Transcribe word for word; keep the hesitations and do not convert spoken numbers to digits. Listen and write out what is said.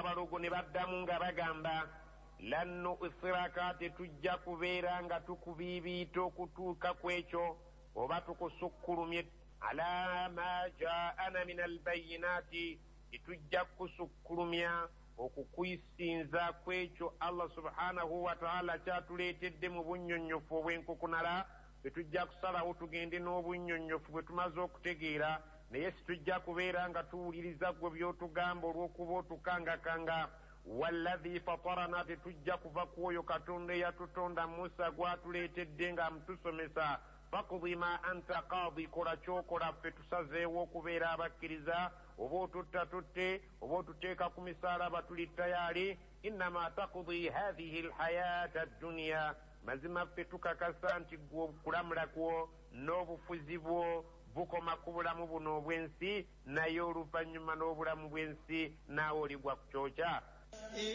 abalogo ne baddamu nga bagamba lan nu'thiraka, tetujja kubeera nga tukubiibiita okutuuka ku ekyo oba tukusukkulumye ala ma jaana min albayinaati, tetujja kusukkulumya okukwisinza ku ekyo Allah subhanahu wa ta'ala kyatuleetedde mu bunnyonnyofu obw'enkukunala. Tetujja kusalawo tugende n'obunnyonnyofu bwe tumaze okutegeera, naye situjja kubeera nga tuwuliriza gwe by'otugamba olw'okuba otukangakanga. Walladhi fatarana, tetujja kuva ku oyo Katonda eyatutonda Musa gwatuleetedde nga amutusomesa. Faqdi ma anta qaadi, kola kyokola, ffe tusazeewo okubeera abakkiriza. Oba otutta tutte, oba otuteeka ku misaalaba tuli tayaali. Innama taqdi hadhihi alhayata addunya, mazima ffe tukakasa nti gwe okulamula kwo n'obufuzi bwo bukoma ku bulamu buno obw'ensi, naye oluvannyuma n'obulamu bw'ensi naawe oligwa ku kyokya.